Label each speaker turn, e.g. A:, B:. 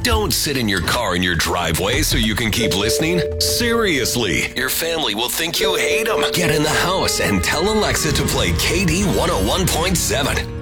A: Don't sit in your car in your driveway so you can keep listening. Seriously, your family will think you hate them. Get in the house and tell Alexa to play KD 101.7.